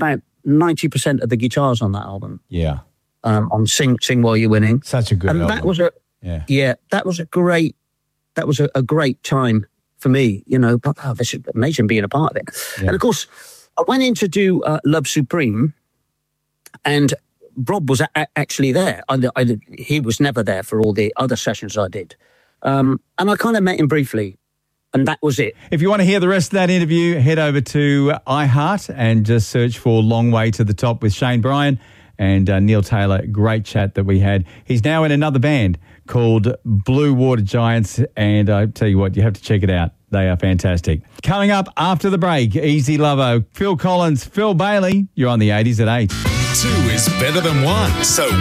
about 90% of the guitars on that album. Yeah. On Sing While You're Winning. Such a good album. That was a great time for me, you know. But this is amazing being a part of it. Yeah. And of course, I went in to do Love Supreme, and Rob was actually there. He was never there for all the other sessions I did. And I kind of met him briefly, and that was it. If you want to hear the rest of that interview, head over to iHeart and just search for Long Way to the Top with Shane Bryan and Neil Taylor. Great chat that we had. He's now in another band called Blue Water Giants, and I tell you what, you have to check it out. They are fantastic. Coming up after the break, Easy Lover, Phil Collins, Phil Bailey. You're on the 80s at 8. 2 is better than 1, so